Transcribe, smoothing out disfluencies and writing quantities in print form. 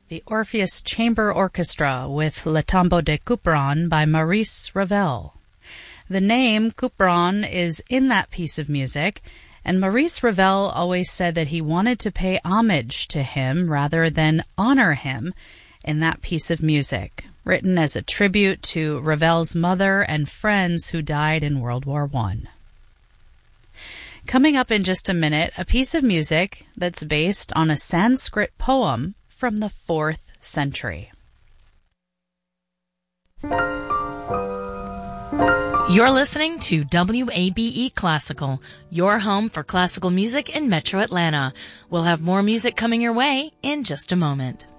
The Orpheus Chamber Orchestra with Le Tombeau de Couperin by Maurice Ravel. The name Couperin is in that piece of music, and Maurice Ravel always said that he wanted to pay homage to him rather than honor him in that piece of music, written as a tribute to Ravel's mother and friends who died in World War I. Coming up in just a minute, a piece of music that's based on a Sanskrit poem from the 4th century. You're listening to WABE Classical, your home for classical music in Metro Atlanta. We'll have more music coming your way in just a moment.